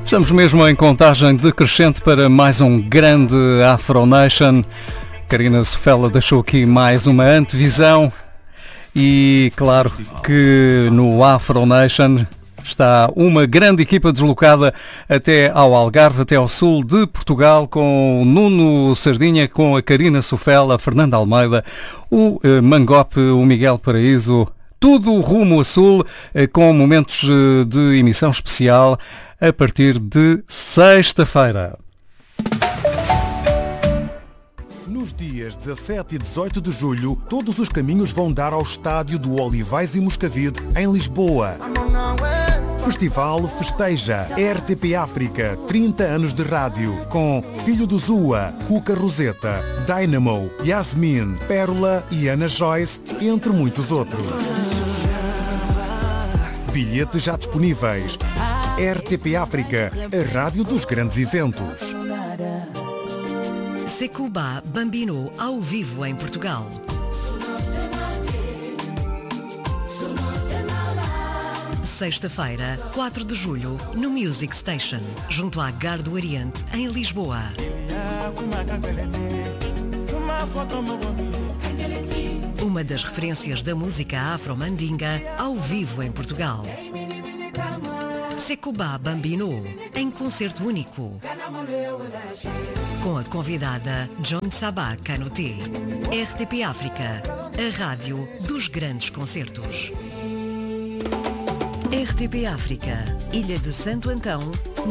Estamos mesmo em contagem decrescente para mais um grande Afro Nation. Karina Sofela deixou aqui mais uma antevisão e claro que no Afro Nation está uma grande equipa deslocada até ao Algarve, até ao sul de Portugal, com o Nuno Sardinha, com a Karina Sofela, a Fernanda Almeida, o Mangope, o Miguel Paraíso, tudo rumo a sul, com momentos de emissão especial a partir de sexta-feira. Nos dias 17 e 18 de julho, todos os caminhos vão dar ao estádio do Olivais e Moscavide, em Lisboa. Festival festeja RTP África, 30 anos de rádio, com Filho do Zua, Cuca Roseta, Dynamo, Yasmin, Pérola e Ana Joyce, entre muitos outros. Bilhetes já disponíveis. RTP África, a rádio dos grandes eventos. Sekouba Bambino ao vivo em Portugal. Sexta-feira, 4 de julho, no Music Station, junto à Gare do Oriente, em Lisboa. Uma das referências da música afro-mandinga ao vivo em Portugal. Sekouba Bambino, em concerto único. Com a convidada John Sabah Kanouté. RTP África, a rádio dos grandes concertos. RTP África, Ilha de Santo Antão,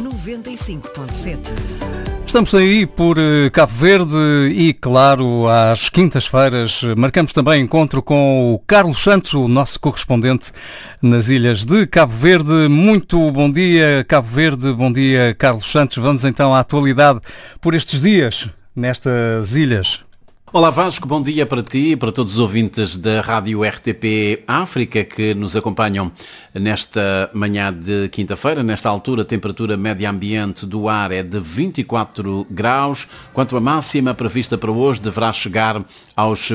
95.7. Estamos aí por Cabo Verde e, claro, às quintas-feiras marcamos também encontro com o Carlos Santos, o nosso correspondente nas ilhas de Cabo Verde. Muito bom dia, Cabo Verde, bom dia, Carlos Santos. Vamos então à atualidade por estes dias nestas ilhas. Olá Vasco, bom dia para ti e para todos os ouvintes da Rádio RTP África que nos acompanham nesta manhã de quinta-feira. Nesta altura, a temperatura média ambiente do ar é de 24 graus, quanto a máxima prevista para hoje deverá chegar aos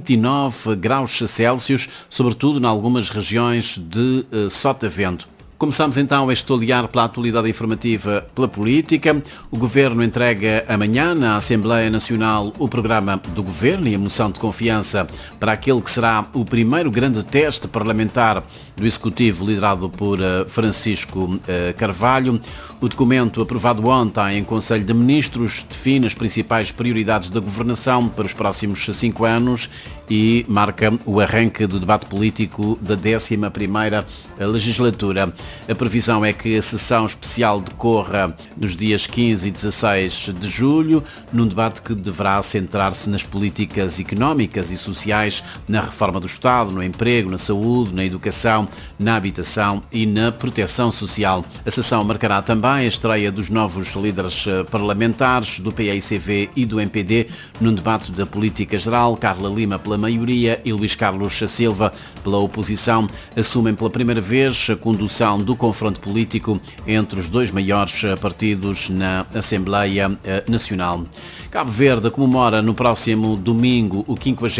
29 graus Celsius, sobretudo em algumas regiões de sotavento. Começamos então este olhar pela atualidade informativa pela política. O Governo entrega amanhã na Assembleia Nacional o programa do Governo e a moção de confiança para aquele que será o primeiro grande teste parlamentar do Executivo liderado por Francisco Carvalho. O documento aprovado ontem em Conselho de Ministros define as principais prioridades da governação para os próximos 5 anos e marca o arranque do debate político da 11ª legislatura. A previsão é que a sessão especial decorra nos dias 15 e 16 de julho, num debate que deverá centrar-se nas políticas económicas e sociais, na reforma do Estado, no emprego, na saúde, na educação, na habitação e na proteção social. A sessão marcará também a estreia dos novos líderes parlamentares do PAICV e do MPD num debate da política geral. Carla Lima pela maioria e Luís Carlos Silva pela oposição assumem pela primeira vez a condução do confronto político entre os dois maiores partidos na Assembleia Nacional. Cabo Verde comemora no próximo domingo o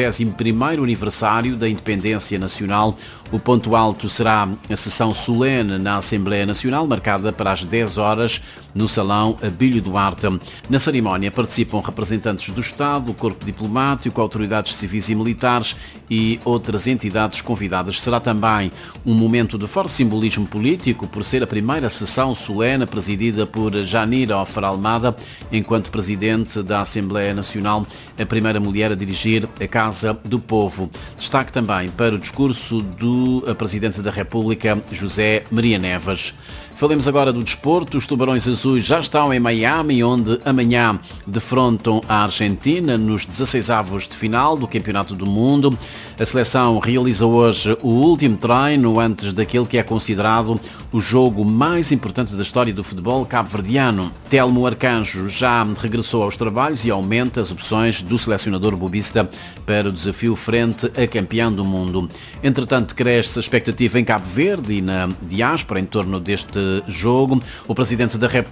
51º aniversário da independência nacional. O ponto alto será a sessão solene na Assembleia Nacional, marcada para as 10 horas no Salão Abílio Duarte. Na cerimónia participam representantes do Estado, o Corpo Diplomático, autoridades civis e militares e outras entidades convidadas. Será também um momento de forte simbolismo político por ser a primeira sessão solene presidida por Janira Ofer Almada, enquanto Presidente da Assembleia Nacional, a primeira mulher a dirigir a Casa do Povo. Destaque também para o discurso do Presidente da República, José Maria Neves. Falemos agora do desporto. Os Tubarões Azuis já estão em Miami, onde amanhã defrontam a Argentina nos 16avos de final do Campeonato do Mundo. A seleção realiza hoje o último treino antes daquele que é considerado o jogo mais importante da história do futebol cabo-verdiano. Telmo Arcanjo já regressou aos trabalhos e aumenta as opções do selecionador bobista para o desafio frente a campeão do mundo. Entretanto, cresce a expectativa em Cabo Verde e na diáspora em torno deste jogo. O Presidente da República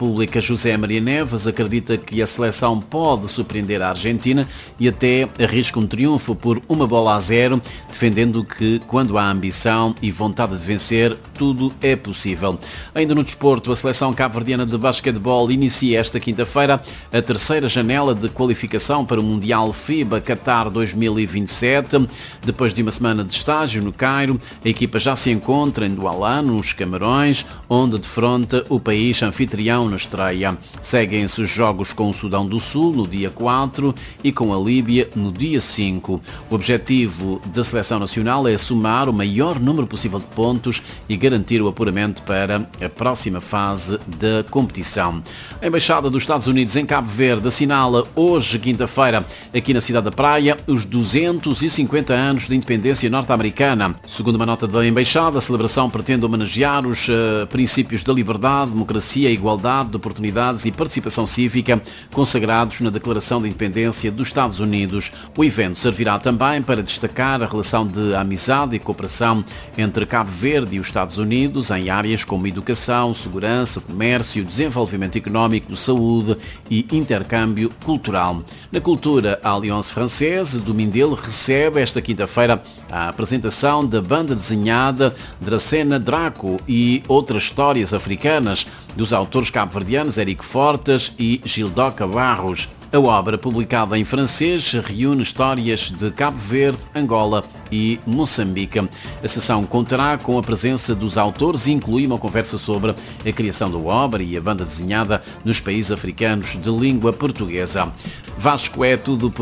República, José Maria Neves, acredita que a seleção pode surpreender a Argentina e até arrisca um triunfo por 1-0, defendendo que quando há ambição e vontade de vencer, tudo é possível. Ainda no desporto, a seleção cabo-verdiana de basquetebol inicia esta quinta-feira a terceira janela de qualificação para o Mundial FIBA Qatar 2027. Depois de uma semana de estágio no Cairo, a equipa já se encontra em Douala, nos Camarões, onde defronta o país anfitrião na estreia. Seguem-se os jogos com o Sudão do Sul no dia 4 e com a Líbia no dia 5. O objetivo da seleção nacional é somar o maior número possível de pontos e garantir o apuramento para a próxima fase da competição. A Embaixada dos Estados Unidos em Cabo Verde assinala hoje, quinta-feira, aqui na cidade da Praia, os 250 anos de independência norte-americana. Segundo uma nota da Embaixada, a celebração pretende homenagear os princípios da liberdade, democracia, igualdade de oportunidades e participação cívica consagrados na Declaração de Independência dos Estados Unidos. O evento servirá também para destacar a relação de amizade e cooperação entre Cabo Verde e os Estados Unidos em áreas como educação, segurança, comércio, desenvolvimento económico, saúde e intercâmbio cultural. Na cultura, a Alliance Française do Mindelo recebe esta quinta-feira a apresentação da banda desenhada Dracena Draco e outras histórias africanas dos autores cabo-verdianos Érico Fortes e Gildoca Barros. A obra, publicada em francês, reúne histórias de Cabo Verde, Angola e Moçambique. A sessão contará com a presença dos autores e inclui uma conversa sobre a criação da obra e a banda desenhada nos países africanos de língua portuguesa. Vasco, é tudo por